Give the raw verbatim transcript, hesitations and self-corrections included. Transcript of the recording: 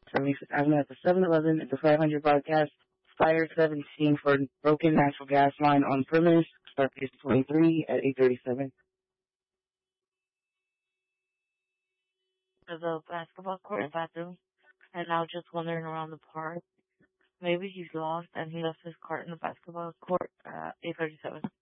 seventy-fifth Avenue at the seven eleven at the five hundred broadcast. Fire seventeen for broken natural gas line on premise. Start page twenty-three at eight thirty-seven. There's a basketball court and bathroom, and now just wandering around the park. Maybe he's lost and he left his cart in the basketball court at eight thirty-seven.